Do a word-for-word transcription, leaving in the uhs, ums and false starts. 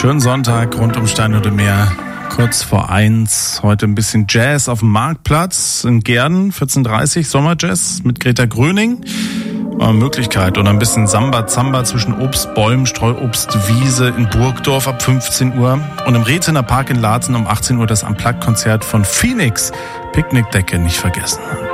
Schönen Sonntag rund um Stein oder Meer. Kurz vor eins. Heute ein bisschen Jazz auf dem Marktplatz in Gehrden. vierzehn Uhr dreißig Sommerjazz mit Greta Gröning. Äh, Möglichkeit. Und ein bisschen Samba-Zamba zwischen Obstbäumen, Streuobstwiese in Burgdorf ab fünfzehn Uhr. Und im Rethener Park in Laatzen um achtzehn Uhr das Unplugged-Konzert von Phoenix. Picknickdecke nicht vergessen.